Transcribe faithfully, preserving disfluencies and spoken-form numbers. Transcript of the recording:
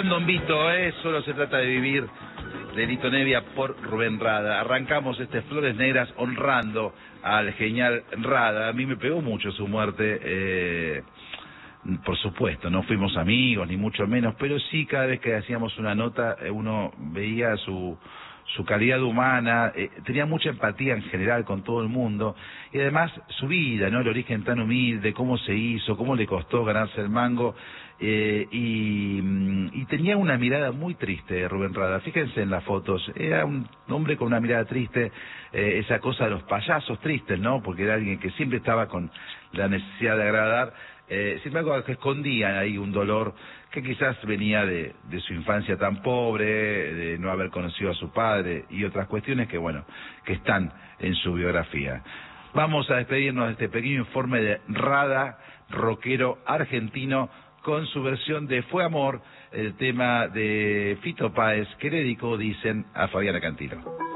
Candombito, ¿eh? Solo se trata de vivir, de Lito Nevia por Rubén Rada. Arrancamos este Flores Negras honrando al genial Rada. A mí me pegó mucho su muerte, eh, por supuesto, no fuimos amigos, ni mucho menos, pero sí cada vez que hacíamos una nota uno veía su... su calidad humana, eh, tenía mucha empatía en general con todo el mundo, y además su vida, ¿no? El origen tan humilde, cómo se hizo, cómo le costó ganarse el mango, eh, y, y tenía una mirada muy triste, Rubén Rada. Fíjense en las fotos, era un hombre con una mirada triste, eh, esa cosa de los payasos tristes, ¿no? Porque era alguien que siempre estaba con la necesidad de agradar, eh, sin embargo que escondía ahí un dolor que quizás venía de, de su infancia tan pobre, de no haber conocido a su padre y otras cuestiones que, bueno, que están en su biografía. Vamos a despedirnos de este pequeño informe de Rada, rockero argentino, con su versión de Fue Amor, el tema de Fito Páez, que le dedicó, dicen, a Fabiana Cantilo.